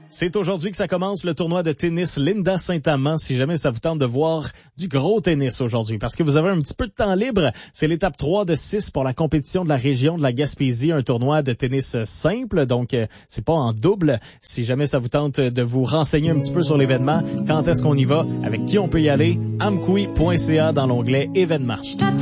C'est aujourd'hui que ça commence le tournoi de tennis Linda Saint-Amand, si jamais ça vous tente de voir du gros tennis aujourd'hui. Parce que vous avez un petit peu de temps libre, c'est l'étape 3 de 6 pour la compétition de la région de la Gaspésie, un tournoi de tennis simple, donc c'est pas en double. Si jamais ça vous tente de vous renseigner un petit peu sur l'événement, quand est-ce qu'on y va, avec qui on peut y aller, amkoui.ca dans l'onglet événements.